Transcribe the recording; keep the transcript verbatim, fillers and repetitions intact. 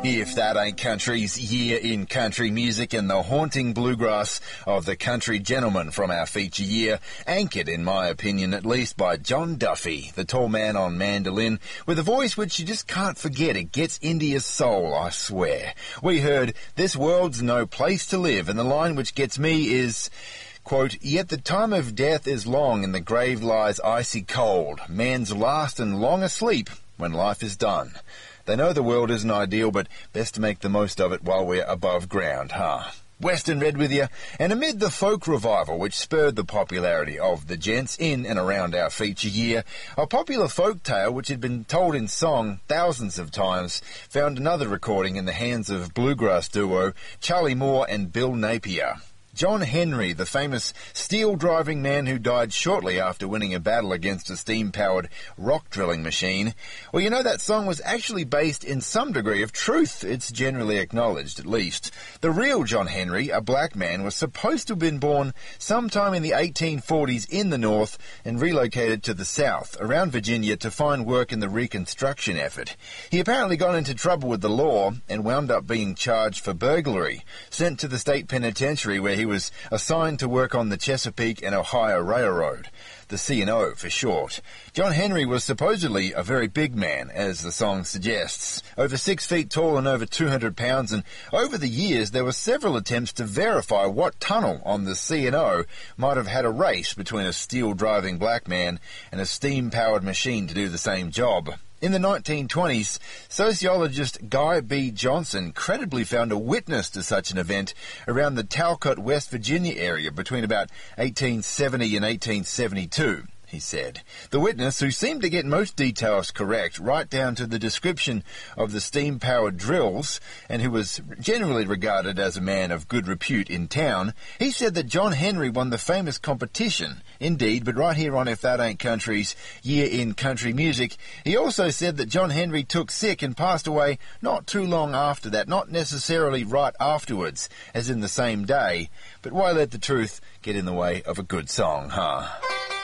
If that ain't country's year in country music and the haunting bluegrass of the country gentleman from our feature year, anchored, in my opinion at least, by John Duffy, the tall man on mandolin, with a voice which you just can't forget. It gets into your soul, I swear. We heard This World's No Place to Live, and the line which gets me is, quote, "Yet the time of death is long and the grave lies icy cold. Man's last and long asleep when life is done." They know the world isn't ideal, but best to make the most of it while we're above ground, huh? Western Red with you, and amid the folk revival which spurred the popularity of the gents in and around our feature year, a popular folk tale which had been told in song thousands of times found another recording in the hands of bluegrass duo Charlie Moore and Bill Napier. John Henry, the famous steel-driving man who died shortly after winning a battle against a steam-powered rock drilling machine. Well, you know, that song was actually based in some degree of truth. It's generally acknowledged, at least. The real John Henry, a black man, was supposed to have been born sometime in the eighteen forties in the North and relocated to the South, around Virginia, to find work in the Reconstruction effort. He apparently got into trouble with the law and wound up being charged for burglary, sent to the state penitentiary where he was assigned to work on the Chesapeake and Ohio Railroad, the C and O for short. John Henry was supposedly a very big man, as the song suggests, over six feet tall and over two hundred pounds, and over the years there were several attempts to verify what tunnel on the C and O might have had a race between a steel-driving black man and a steam-powered machine to do the same job. In the nineteen twenties, sociologist Guy B. Johnson credibly found a witness to such an event around the Talcott, West Virginia area between about eighteen seventy and eighteen seventy-two. He said. The witness, who seemed to get most details correct, right down to the description of the steam-powered drills, and who was generally regarded as a man of good repute in town, he said that John Henry won the famous competition. Indeed, but right here on If That Ain't Country's Year in Country Music, he also said that John Henry took sick and passed away not too long after that, not necessarily right afterwards, as in the same day. But why let the truth get in the way of a good song, huh?